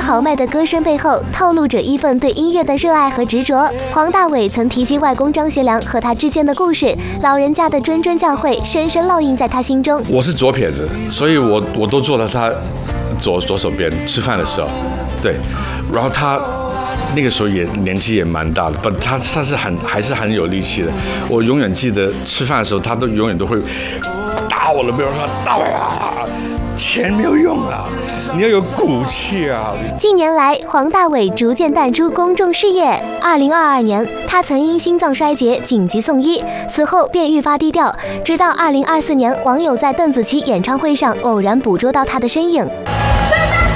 豪迈的歌声背后，透露着一份对音乐的热爱和执着。黄大炜曾提及外公张学良和他之间的故事，老人家的谆谆教诲深深烙印在他心中。 我是左撇子，所以我都坐在他左手边吃饭的时候，对，然后他那个时候也年纪也蛮大的，不，他是还是很有力气的。我永远记得吃饭的时候，他永远都会打我的背，说大炜啊，钱没有用啊，你要有骨气啊。 近年来，黄大炜逐渐淡出公众视野。2022年，他曾因心脏衰竭紧急送医，此后便愈发低调。直到2024年，网友在邓紫棋演唱会上偶然捕捉到他的身影。